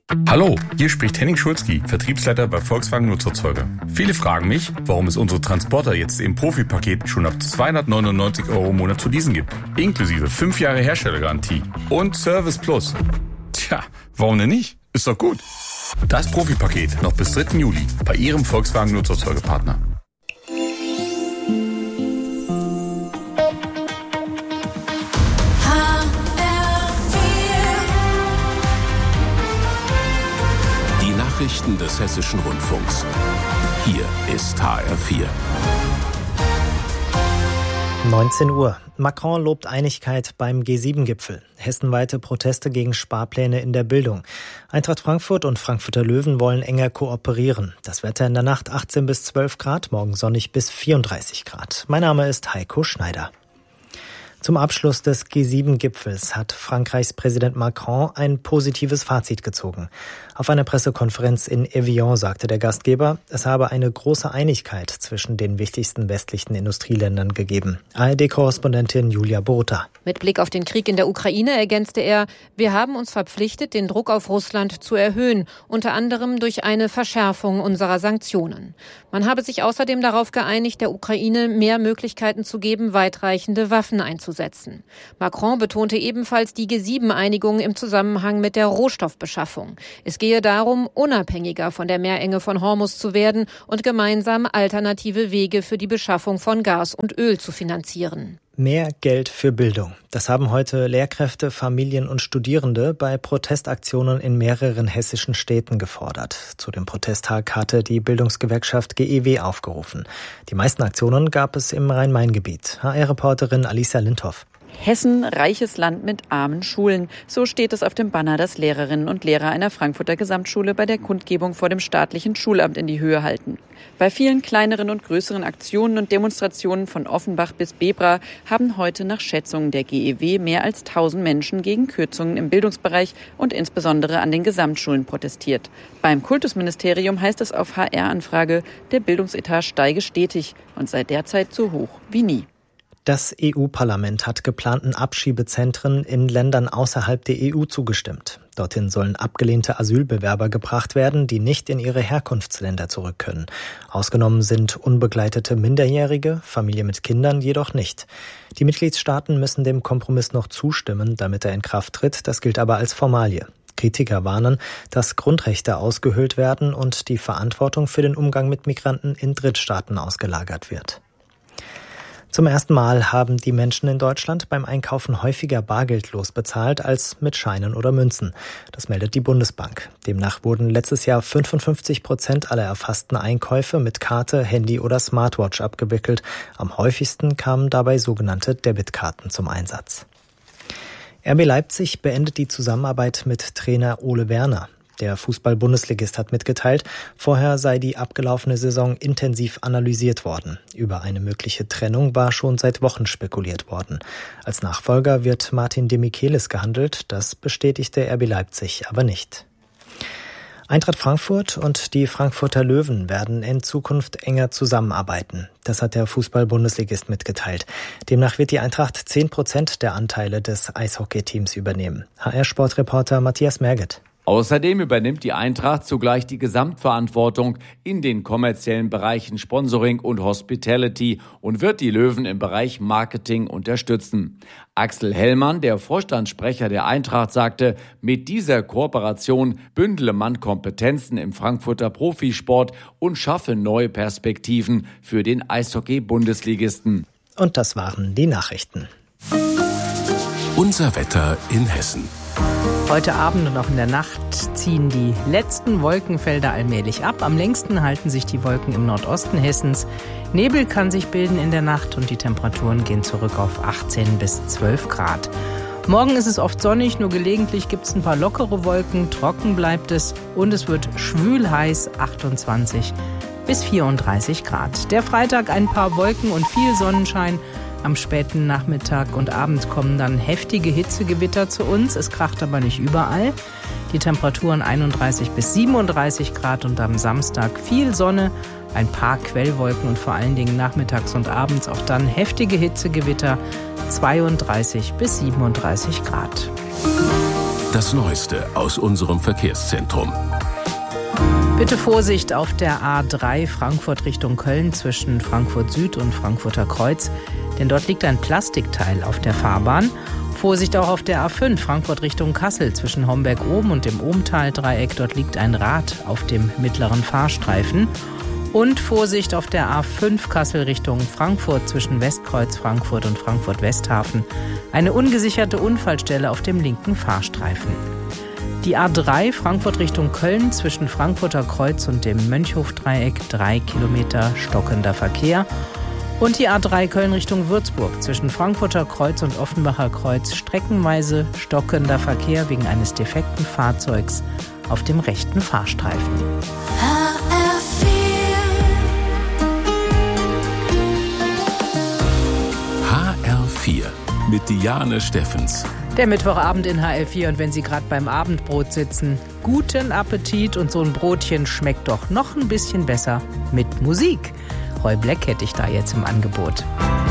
Hallo, hier spricht Henning Schulzki, Vertriebsleiter bei Volkswagen Nutzfahrzeuge. Viele fragen mich, warum es unsere Transporter jetzt im Profi-Paket schon ab 299 € im Monat zu leasen gibt. Inklusive 5 Jahre Herstellergarantie und Service Plus. Tja, warum denn nicht? Ist doch gut. Das Profi-Paket noch bis 3. Juli bei Ihrem Volkswagen Nutzfahrzeuge-Partner. Nachrichten des Hessischen Rundfunks. Hier ist HR4. 19 Uhr. Macron lobt Einigkeit beim G7-Gipfel. Hessenweite Proteste gegen Sparpläne in der Bildung. Eintracht Frankfurt und Frankfurter Löwen wollen enger kooperieren. Das Wetter in der Nacht 18 bis 12 Grad, morgen sonnig bis 34 Grad. Mein Name ist Heiko Schneider. Zum Abschluss des G7-Gipfels hat Frankreichs Präsident Macron ein positives Fazit gezogen. Auf einer Pressekonferenz in Evian sagte der Gastgeber, es habe eine große Einigkeit zwischen den wichtigsten westlichen Industrieländern gegeben. ARD-Korrespondentin Julia Botha. Mit Blick auf den Krieg in der Ukraine ergänzte er, wir haben uns verpflichtet, den Druck auf Russland zu erhöhen, unter anderem durch eine Verschärfung unserer Sanktionen. Man habe sich außerdem darauf geeinigt, der Ukraine mehr Möglichkeiten zu geben, weitreichende Waffen einzusetzen. Macron betonte ebenfalls die G7-Einigung im Zusammenhang mit der Rohstoffbeschaffung. Es gehe darum, unabhängiger von der Meerenge von Hormuz zu werden und gemeinsam alternative Wege für die Beschaffung von Gas und Öl zu finanzieren. Mehr Geld für Bildung. Das haben heute Lehrkräfte, Familien und Studierende bei Protestaktionen in mehreren hessischen Städten gefordert. Zu dem Protesttag hatte die Bildungsgewerkschaft GEW aufgerufen. Die meisten Aktionen gab es im Rhein-Main-Gebiet. HR-Reporterin Alicia Lindhoff. Hessen, reiches Land mit armen Schulen. So steht es auf dem Banner, das Lehrerinnen und Lehrer einer Frankfurter Gesamtschule bei der Kundgebung vor dem staatlichen Schulamt in die Höhe halten. Bei vielen kleineren und größeren Aktionen und Demonstrationen von Offenbach bis Bebra haben heute nach Schätzungen der GEW mehr als 1000 Menschen gegen Kürzungen im Bildungsbereich und insbesondere an den Gesamtschulen protestiert. Beim Kultusministerium heißt es auf HR-Anfrage, der Bildungsetat steige stetig und sei derzeit so hoch wie nie. Das EU-Parlament hat geplanten Abschiebezentren in Ländern außerhalb der EU zugestimmt. Dorthin sollen abgelehnte Asylbewerber gebracht werden, die nicht in ihre Herkunftsländer zurück können. Ausgenommen sind unbegleitete Minderjährige, Familie mit Kindern jedoch nicht. Die Mitgliedstaaten müssen dem Kompromiss noch zustimmen, damit er in Kraft tritt. Das gilt aber als Formalie. Kritiker warnen, dass Grundrechte ausgehöhlt werden und die Verantwortung für den Umgang mit Migranten in Drittstaaten ausgelagert wird. Zum ersten Mal haben die Menschen in Deutschland beim Einkaufen häufiger bargeldlos bezahlt als mit Scheinen oder Münzen. Das meldet die Bundesbank. Demnach wurden letztes Jahr 55% aller erfassten Einkäufe mit Karte, Handy oder Smartwatch abgewickelt. Am häufigsten kamen dabei sogenannte Debitkarten zum Einsatz. RB Leipzig beendet die Zusammenarbeit mit Trainer Ole Werner. Der Fußball-Bundesligist hat mitgeteilt, vorher sei die abgelaufene Saison intensiv analysiert worden. Über eine mögliche Trennung war schon seit Wochen spekuliert worden. Als Nachfolger wird Martin de Michelis gehandelt, das bestätigte RB Leipzig aber nicht. Eintracht Frankfurt und die Frankfurter Löwen werden in Zukunft enger zusammenarbeiten. Das hat der Fußball-Bundesligist mitgeteilt. Demnach wird die Eintracht 10% der Anteile des Eishockeyteams übernehmen. HR-Sportreporter Matthias Merget. Außerdem übernimmt die Eintracht zugleich die Gesamtverantwortung in den kommerziellen Bereichen Sponsoring und Hospitality und wird die Löwen im Bereich Marketing unterstützen. Axel Hellmann, der Vorstandssprecher der Eintracht, sagte, mit dieser Kooperation bündele man Kompetenzen im Frankfurter Profisport und schaffe neue Perspektiven für den Eishockey-Bundesligisten. Und das waren die Nachrichten. Unser Wetter in Hessen. Heute Abend und auch in der Nacht ziehen die letzten Wolkenfelder allmählich ab. Am längsten halten sich die Wolken im Nordosten Hessens. Nebel kann sich bilden in der Nacht und die Temperaturen gehen zurück auf 18 bis 12 Grad. Morgen ist es oft sonnig, nur gelegentlich gibt es ein paar lockere Wolken, trocken bleibt es und es wird schwül heiß, 28 bis 34 Grad. Der Freitag ein paar Wolken und viel Sonnenschein. Am späten Nachmittag und Abend kommen dann heftige Hitzegewitter zu uns. Es kracht aber nicht überall. Die Temperaturen 31 bis 37 Grad und am Samstag viel Sonne, ein paar Quellwolken und vor allen Dingen nachmittags und abends auch dann heftige Hitzegewitter, 32 bis 37 Grad. Das Neueste aus unserem Verkehrszentrum. Bitte Vorsicht auf der A3 Frankfurt Richtung Köln zwischen Frankfurt Süd und Frankfurter Kreuz, denn dort liegt ein Plastikteil auf der Fahrbahn. Vorsicht auch auf der A5 Frankfurt Richtung Kassel zwischen Homberg-Oben und dem Ohmtal-Dreieck. Dort liegt ein Rad auf dem mittleren Fahrstreifen. Und Vorsicht auf der A5 Kassel Richtung Frankfurt zwischen Westkreuz Frankfurt und Frankfurt-Westhafen. Eine ungesicherte Unfallstelle auf dem linken Fahrstreifen. Die A3 Frankfurt Richtung Köln zwischen Frankfurter Kreuz und dem Mönchhof-Dreieck 3 Kilometer stockender Verkehr. Und die A3 Köln Richtung Würzburg zwischen Frankfurter Kreuz und Offenbacher Kreuz streckenweise stockender Verkehr wegen eines defekten Fahrzeugs auf dem rechten Fahrstreifen. HR4 mit Diane Steffens. Der Mittwochabend in HR4 und wenn Sie gerade beim Abendbrot sitzen, guten Appetit und so ein Brotchen schmeckt doch noch ein bisschen besser mit Musik. Roy Black hätte ich da jetzt im Angebot.